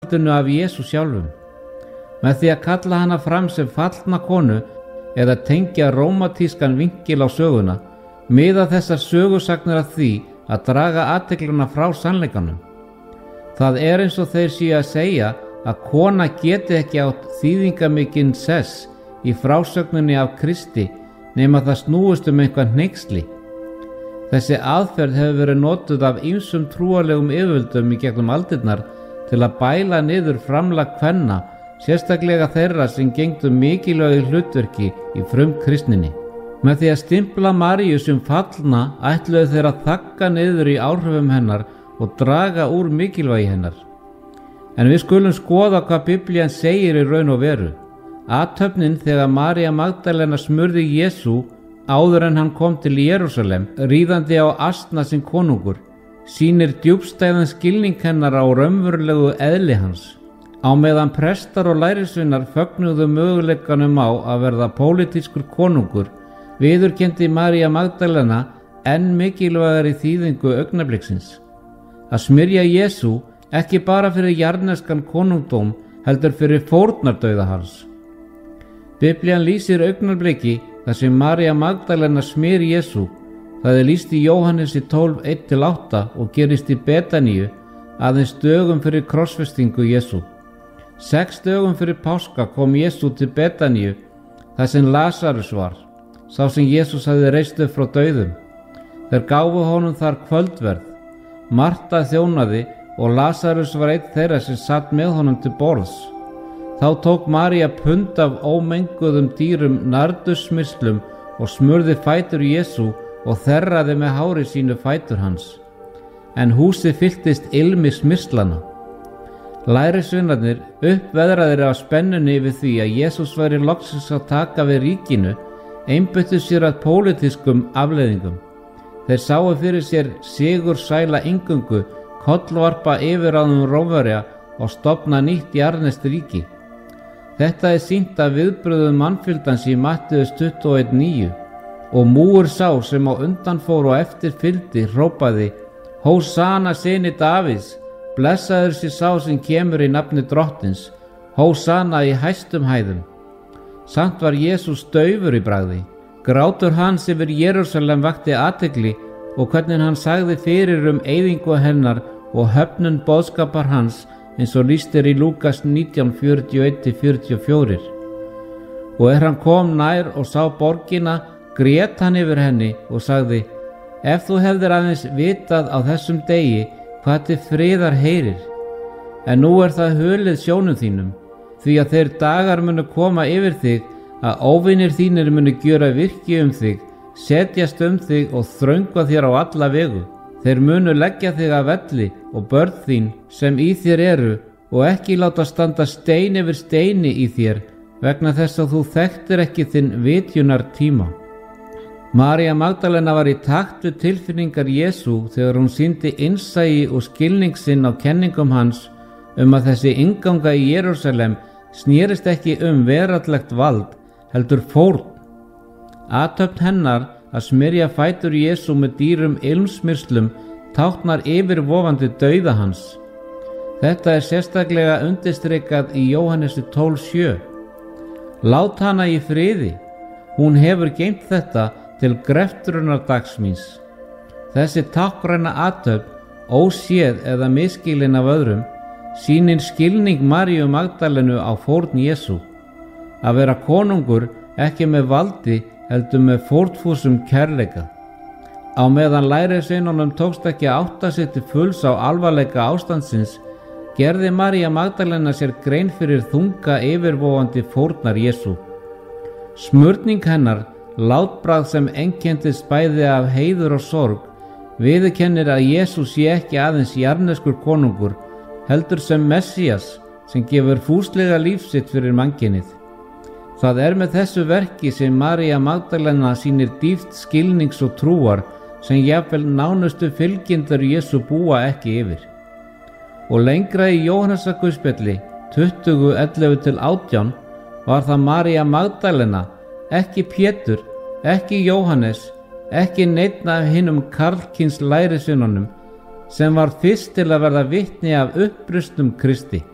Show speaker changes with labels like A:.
A: framhaldinu af Jesú sjálfum. Með því að kalla hana fram sem fallna konu eða tengja rómatískan vinkil á söguna, miða þessar sögusagnir að því að draga athyglina frá sannleikanum. Það eins og þeir séu að segja að kona geti ekki átt þýðingamikinn sess í frásögninni af Kristi nema það snúist eitthvað hneyksli. Þessi aðferð hefur verið notuð af ýmsum trúarlegum yfirvöldum í gegnum aldirnar til að bæla niður framlag kvenna, sérstaklega þeirra sem gegndu mikilvægu hlutverki í frumkristninni. Með því að stimpla Maríu sem fallna ætluðu þeir að þagga niður í áhrifum hennar og draga úr mikilvægi hennar. En við skulum skoða hvað Biblían segir í raun og veru. Athöfnin þegar María Magdalena smurði Jesú áður en hann kom til Jerúsalem, ríðandi á asna sem konungur, sýnir djúpstæðan skilning hennar á raunverulegu eðli hans. Á meðan prestar og lærisveinar fögnuðu möguleikanum á að verða pólitískur konungur, viðurkenndi María Magdalena enn mikilvægari þýðingu augnabliksins. Að smyrja Jesú ekki bara fyrir jarðneskan konungdóm, heldur fyrir fórnardauða hans. Biblían lýsir augnabliki þar sem María Magdalena smyr Jesú. Það lýst í Jóhannesi 12:1-8 og gerist í Betaníu aðeins dögum fyrir krossfestingu Jesú. 6 dögum fyrir páska kom Jesú til Betaníu, þar sem Lasarus var, sá sem Jesús hafði reist upp frá dauðum. Þeir gáfu honum þar kvöldverð. Marta þjónaði og Lasarus var einn þeirra sem satt með honum til borðs. Þá tók María pund af ómenguðum dýrum nardussmyrslum og smurði fætur Jesú og þerraði með hári sínu fætur hans. En húsið fylltist ilmi smyrslana. Lærisveinarnir, uppveðraðir af spennunni yfir því að Jesús væri loksins að taka við ríkinu, einbeittu sér að pólitískum afleiðingum. Þeir sáu fyrir sér sigursæla inngöngu, kollvarpa yfirráðum Rómverja og stofna nýtt jarðneskt ríki. Þetta sýnt af viðbrögðum mannfjöldans í Matteus 21:9. Og múgur sá sem á undan fór og eftir fylgdi hrópaði: Hósanna syni Davíðs, blessaður sé sá sem kemur í nafni Drottins, Hósanna í hæstum hæðum. Samt var Jesús daufur í bragði. Grátur hans yfir Jerúsalem vakti athygli og hvernig hann sagði fyrir eyðingu hennar og höfnun boðskapar hans, eins og lýst í Lúkas 19:41-44. Og hann kom nær og sá borgina, grét hann yfir henni og sagði: Ef þú hefðir aðeins vitað á þessum degi hvað til friðar heyrir, en nú það hulið sjónum þínum, því að þeir dagar munu koma yfir þig að óvinir þínir munu gjöra virki þig, setjast þig og þröngva þér á alla vegu. Þeir munu leggja þig að velli og börn þín sem í þér eru og ekki láta standa stein yfir steini í þér vegna þess að þú þekktir ekki þinn vitjunar tíma. María Magdalena var í takt við tilfinningar Jesú þegar hún sýndi innsæi og skilning sinn á kenningum hans að þessi innganga í Jerúsalem snerist ekki veraldlegt vald, heldur fórn. Athöfn hennar að smyrja fætur Jesú með dýrum ilmsmyrslum táknar yfirvofandi dauða hans. Þetta sérstaklega undirstrikað í Jóhannesi 12:7. Lát hana í friði, hún hefur geymt þetta til greftrunardags míns. Þessi táknræna athöfn, óséð eða misskilin af öðrum, sýnir skilning Maríu Magdalenu á fórn Jesú. Að vera konungur ekki með valdi heldur með fórnfúsum kærleika. Á meðan lærisveinunum tókst ekki að átta sig til fulls á alvarleika ástandsins, gerði María Magdalena sér grein fyrir þunga yfirvofandi fórnar Jesú. Smurning hennar, látbragð sem einkennist bæði af heiður og sorg, viðurkennir að Jesú sé ekki aðeins jarðneskur konungur, heldur sem Messías sem gefur fúslega líf sitt fyrir mannkynið. Það með þessu verki sem María Magdalena sýnir dýpt skilnings og trúar sem jafnvel nánustu fylgjendur Jesú búa ekki yfir. Og lengra í Jóhannesarguðspjalli 20:11-18 var það María Magdalena, ekki Pétur, ekki Jóhannes, ekki neinn af hinum karlkyns lærisveinunum, sem var fyrst til að verða vitni af upprustum Kristi.